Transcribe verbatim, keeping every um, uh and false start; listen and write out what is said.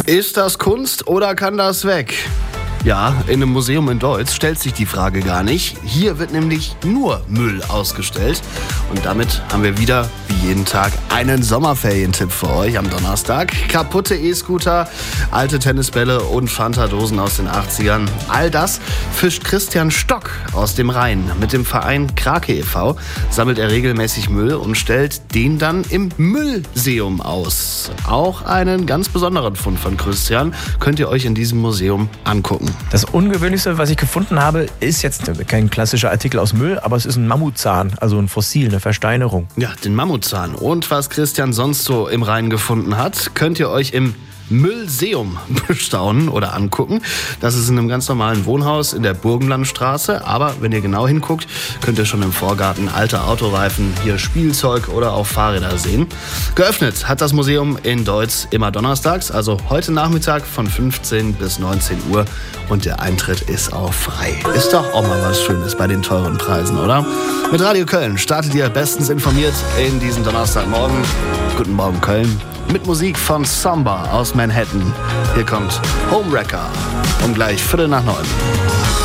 Ist das Kunst oder kann das weg? Ja, in einem Museum in Deutz stellt sich die Frage gar nicht. Hier wird nämlich nur Müll ausgestellt. Und damit haben wir wieder, wie jeden Tag, einen Sommerferientipp für euch am Donnerstag. Kaputte E-Scooter, alte Tennisbälle und Fanta-Dosen aus den achtzigern. All das fischt Christian Stock aus dem Rhein. Mit dem Verein Krake e V sammelt er regelmäßig Müll und stellt den dann im Müllseum aus. Auch einen ganz besonderen Fund von Christian könnt ihr euch in diesem Museum angucken. Das Ungewöhnlichste, was ich gefunden habe, ist jetzt kein klassischer Artikel aus Müll, aber es ist ein Mammutzahn, also ein Fossil, eine Versteinerung. Ja, den Mammutzahn. Und was Christian sonst so im Rhein gefunden hat, könnt ihr euch im Müllseum bestaunen oder angucken. Das ist in einem ganz normalen Wohnhaus in der Burgenlandstraße. Aber wenn ihr genau hinguckt, könnt ihr schon im Vorgarten alte Autoreifen, hier Spielzeug oder auch Fahrräder sehen. Geöffnet hat das Museum in Deutz immer donnerstags, also heute Nachmittag von fünfzehn bis neunzehn Uhr. Und der Eintritt ist auch frei. Ist doch auch mal was Schönes bei den teuren Preisen, oder? Mit Radio Köln startet ihr bestens informiert in diesen Donnerstagmorgen. Guten Morgen, Köln. Mit Musik von Samba aus Manhattan. Hier kommt Homewrecker um gleich Viertel nach neun.